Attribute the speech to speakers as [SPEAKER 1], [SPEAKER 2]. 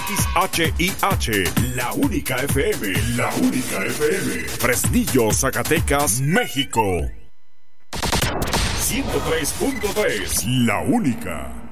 [SPEAKER 1] XHIH, la única FM, la única FM. Fresnillo, Zacatecas, México. 103.3, la única.